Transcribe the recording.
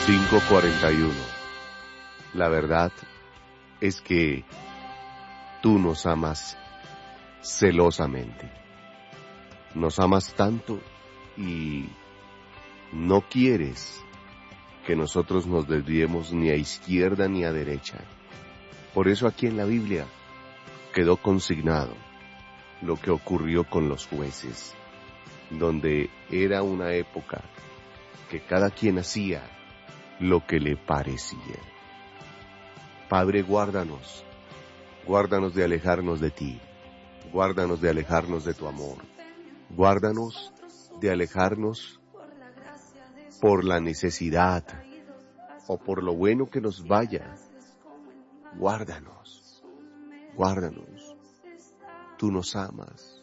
5:41. La verdad es que tú nos amas celosamente. Nos amas tanto y no quieres que nosotros nos desviemos ni a izquierda ni a derecha. Por eso aquí en la Biblia quedó consignado lo que ocurrió con los jueces, donde era una época que cada quien hacía lo que le parecía. Padre, guárdanos de alejarnos de ti, guárdanos de alejarnos de tu amor, guárdanos de alejarnos por la necesidad o por lo bueno que nos vaya. Guárdanos, tú nos amas,